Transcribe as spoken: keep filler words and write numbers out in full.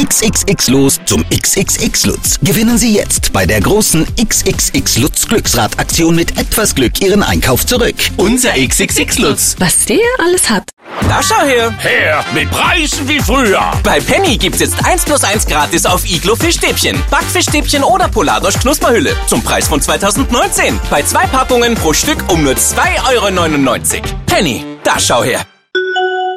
X X X los zum X X X Lutz. Gewinnen Sie jetzt bei der großen X X X Lutz Glücksrad-Aktion mit etwas Glück Ihren Einkauf zurück. Unser X X X Lutz. Was der alles hat. Da schau her. Her, mit Preisen wie früher. Bei Penny gibt's jetzt eins plus eins gratis auf Iglo Fischstäbchen, Backfischstäbchen oder Polardosch Knusperhülle. Zum Preis von zweitausendneunzehn. Bei zwei Packungen pro Stück um nur zwei Euro neunundneunzig. Penny, da schau her.